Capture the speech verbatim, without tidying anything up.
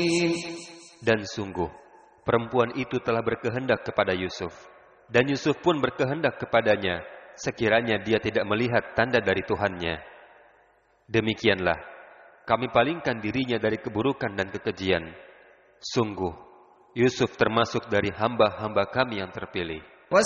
Dan sungguh, perempuan itu telah berkehendak kepada Yusuf. Dan Yusuf pun berkehendak kepadanya, sekiranya dia tidak melihat tanda dari Tuhannya. Demikianlah, kami palingkan dirinya dari keburukan dan kekejian. Sungguh, Yusuf termasuk dari hamba-hamba kami yang terpilih.